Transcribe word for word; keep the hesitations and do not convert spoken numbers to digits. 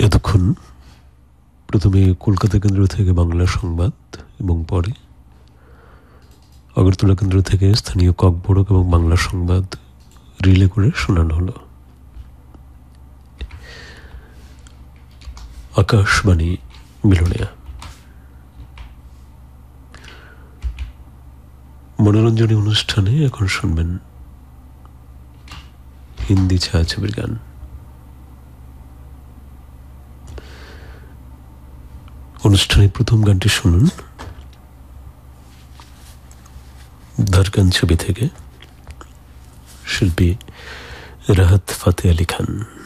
এতক্ষণ প্রথমে কলকাতা কেন্দ্র থেকে বাংলা সংবাদ এবং পরে আগরতলা কেন্দ্র থেকে স্থানীয় ককবরক এবং বাংলা সংবাদ রিলে করে শোনানো হলো। আকাশবাণী মিলনিয়া। মনোরঞ্জনী অনুষ্ঠানে এখন শুনবেন হিন্দি ছায়াছবির গান। অনুষ্ঠানের প্রথম গানটি শুনুন ধড়কন ছবি থেকে, শিল্পী রাহাত ফাতে আলী খান।